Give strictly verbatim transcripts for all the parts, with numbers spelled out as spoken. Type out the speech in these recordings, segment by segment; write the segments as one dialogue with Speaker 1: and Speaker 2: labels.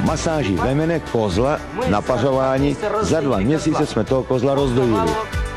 Speaker 1: masáži vemene kozla na pařování. Za dva měsíce jsme toho kozla rozdojili.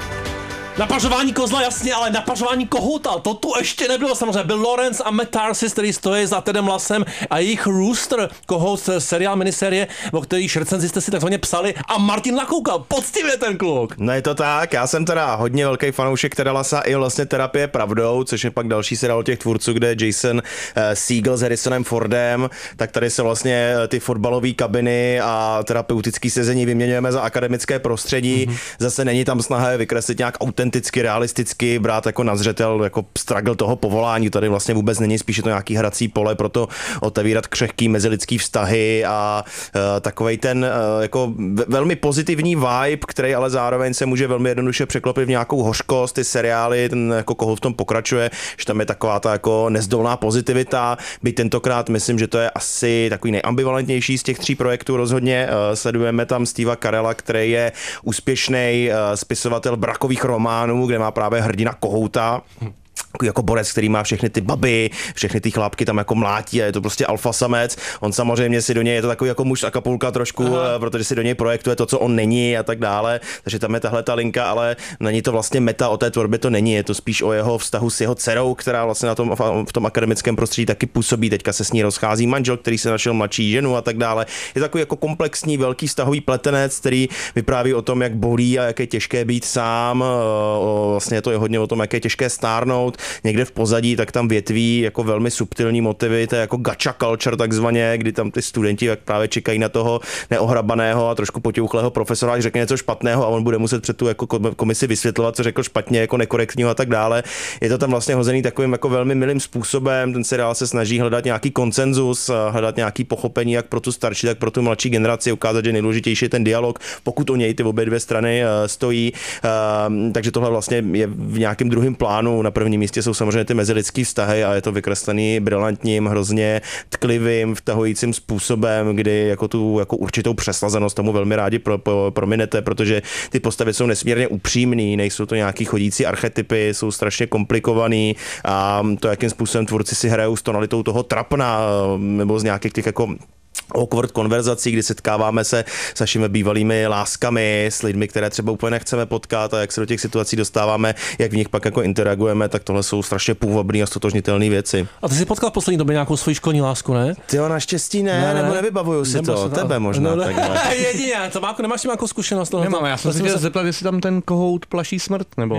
Speaker 2: Napařování kozla, jasně, ale napařování kohouta, to tu ještě nebylo samozřejmě. Byl Lawrence a Matt Tarsis, který stojí za Tedem Lassem a jejich Rooster, kohout seriál, miniserie, o kterých recenzi jste si takzvaně psali a Martin nakoukal, poctivě ten kluk.
Speaker 3: No je to tak, já jsem teda hodně velký fanoušek Teda Lassa i vlastně Terapie pravdou, což je pak další seriál těch tvůrců, kde Jason uh, Segel s Harrisonem Fordem, tak tady se vlastně ty fotbalové kabiny a terapeutické sezení vyměňujeme za akademické prostředí. Mm-hmm. Zase není tam snaha je vykreslit nějak autenticky, realisticky, brát jako na zřetel jako struggle toho povolání. Tady vlastně vůbec není, spíše to nějaký hrací pole pro to otevírat křehký mezilidský vztahy a uh, takovej ten uh, jako velmi pozitivní vibe, který ale zároveň se může velmi jednoduše překlopit v nějakou hořkost. Ty seriály, ten jako koho v tom pokračuje, že tam je taková ta jako nezdolná pozitivita. Byť tentokrát myslím, že to je asi takový nejambivalentnější z těch tří projektů rozhodně. Uh, sledujeme tam Steva Carella, který je úspěšný uh, spisovatel brakových románů, kde má právě hrdina kohouta. Jako borec, který má všechny ty baby, všechny ty chlápky tam jako mlátí a je to prostě alfa samec. On samozřejmě si do něj je to takový jako muž Acapulca trošku, aha, protože si do něj projektuje to, co on není a tak dále. Takže tam je tahle ta linka, ale není to vlastně meta o té tvorbě, to není. Je to spíš o jeho vztahu s jeho dcerou, která vlastně na tom, v tom akademickém prostředí taky působí. Teďka se s ní rozchází manžel, který se našel mladší ženu a tak dále. Je takový jako komplexní velký vztahový pletenec, který vypráví o tom, jak bolí a jak je těžké být sám. Vlastně je to je hodně o tom, jak je těžké stárnout. Někde v pozadí, tak tam větví jako velmi subtilní motivy, to je jako gacha culture takzvaně, kdy tam ty studenti jak právě čekají na toho neohrabaného a trošku potěuchlého profesora, když řekne něco špatného a on bude muset před tu jako komisi vysvětlovat, co řekl špatně, jako nekorektního a tak dále. Je to tam vlastně hozený takovým jako velmi milým způsobem. Ten seriál se snaží hledat nějaký konsenzus, hledat nějaký pochopení jak pro tu starší, tak pro tu mladší generaci, ukázat, že nejdůležitější je ten dialog, pokud o něj ty obě dvě strany stojí. Takže tohle vlastně je v nějakém druhém plánu. Na prvním místě jsou samozřejmě ty mezilidský vztahy a je to vykreslený brilantním, hrozně tklivým, vtahujícím způsobem, kdy jako tu jako určitou přeslazenost tomu velmi rádi pro, pro, prominete, protože ty postavy jsou nesmírně upřímný, nejsou to nějaký chodící archetypy, jsou strašně komplikovaný a to, jakým způsobem tvůrci si hrajou s tonalitou toho trapna nebo z nějakých těch jako awkward konverzací, kdy setkáváme se s našimi bývalými láskami, s lidmi, které třeba úplně nechceme potkat a jak se do těch situací dostáváme, jak v nich pak jako interagujeme, tak tohle jsou strašně půvabný a stotožnitelné věci.
Speaker 2: A ty jsi potkal v poslední době nějakou svoji školní lásku, ne?
Speaker 3: Ty jo, naštěstí ne, ne, nebo nevybavuju si to, to, tebe možná.
Speaker 2: No, takhle. Jedině, to má, nemáš s tím nějakou zkušenost toho?
Speaker 4: Nemám, já jsem se chtěl zeptat, jestli tam ten kohout plaší smrt, nebo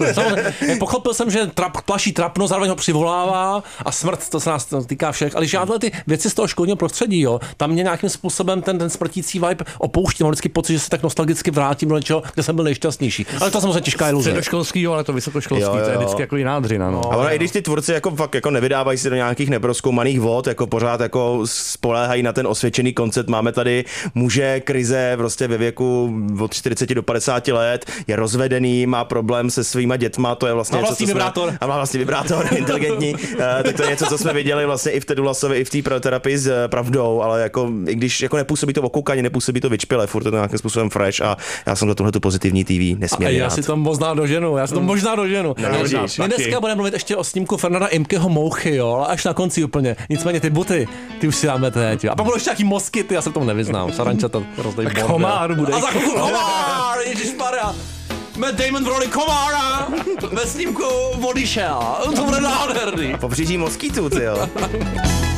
Speaker 2: pochopil jsem, že trap, plaší trapno, zároveň ho přivolává a smrt, to se nás to týká všech, ale žádné ty věci z toho školního prostředí, jo. Tam mě nějakým způsobem ten, ten smrtící vibe opouští. Mám vždycky pocit, že se tak nostalgicky vrátím do něčeho, kde jsem byl nejšťastnější. Ale to samozřejmě těžká iluze.
Speaker 4: Středoškolský, ale to vysokoškolský, jo, jo. To je vždycky jako jiná dřina. No.
Speaker 3: A ono, i když ty tvůrci jako fakt jako nevydávají se do nějakých neprozkoumaných vod, jako pořád jako spoléhají na ten osvědčený koncept. Máme tady muže krize prostě ve věku od čtyřicet do padesáti let, je rozvedený, má problém se svýma dětma, to je vlastně
Speaker 2: má vlastní
Speaker 3: něco,
Speaker 2: vibrátor.
Speaker 3: Jsme, a má vlastní vibrátor, inteligentní. Tak to je něco, co jsme viděli vlastně i v Tedu Lassovi, i v té terapii s pravdou, ale jako i když jako nepůsobí to okoukání, nepůsobí to vyčpěle, furt je to nějakým způsobem fresh a já jsem za tuhle tu pozitivní T V nesmírně
Speaker 2: já
Speaker 3: rád.
Speaker 2: si to možná doženu, já si to mm. možná doženu.
Speaker 3: No,
Speaker 2: my dneska budeme mluvit ještě o snímku Fernanda Imkeho Mouchy, jo, ale až na konci úplně. Nicméně ty buty, ty už si dáme teď. A pak budou ještě nějaký mosky, ty já se v tom nevyznám. Saranča to rozdej bordel.
Speaker 4: Komár bude.
Speaker 2: A za chvilku komár, ježišmarja. Matt Damon v roli komára ve snímku Odešel. To bude nádherný.
Speaker 3: A pobřeží moskytů, ty jo.